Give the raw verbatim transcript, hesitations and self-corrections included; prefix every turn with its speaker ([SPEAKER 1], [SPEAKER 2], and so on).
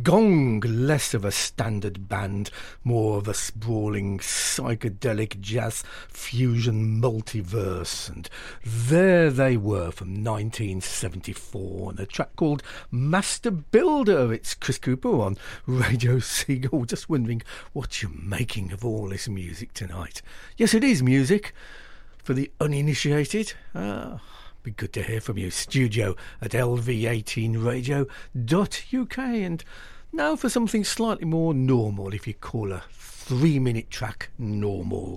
[SPEAKER 1] Gong, less of a standard band, more of a sprawling psychedelic jazz fusion multiverse. And there they were from nineteen seventy-four, and a track called Master Builder. It's Chris Cooper on Radio Seagull. Just wondering what you're making of all this music tonight. Yes, it is music for the uninitiated. Ah, be good to hear from you. Studio at L V eighteen radio dot U K. And now for something slightly more normal, if you call a three minute track normal.